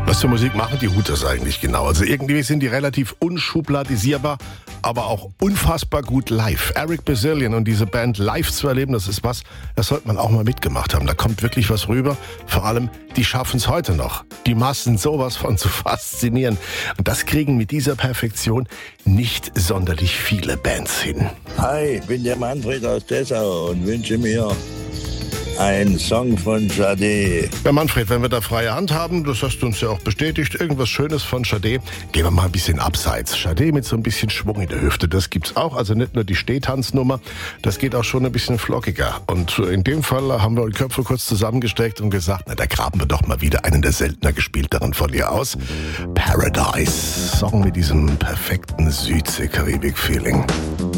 Was für Musik machen die Hooters eigentlich genau? Also irgendwie sind die relativ unschubladisierbar, aber auch unfassbar gut live. Eric Bazillion und diese Band live zu erleben, das ist was, das sollte man auch mal mitgemacht haben. Da kommt wirklich was rüber. Vor allem, die schaffen es heute noch, die Massen sowas von zu faszinieren. Und das kriegen mit dieser Perfektion nicht sonderlich viele Bands hin. Hi, ich bin der Manfred aus Dessau und wünsche mir einen Song von Sade. Ja, Manfred, wenn wir da freie Hand haben, das hast du uns ja auch bestätigt, irgendwas Schönes von Sade, gehen wir mal ein bisschen abseits. Sade mit so ein bisschen Schwung in der Hüfte, das gibt's auch. Also nicht nur die Stehtanznummer, das geht auch schon ein bisschen flockiger. Und in dem Fall haben wir die Köpfe kurz zusammengesteckt und gesagt, na, da graben wir doch mal wieder einen der seltener gespielteren von ihr aus. Paradise, Song mit diesem perfekten Südsee-Karibik-Feeling.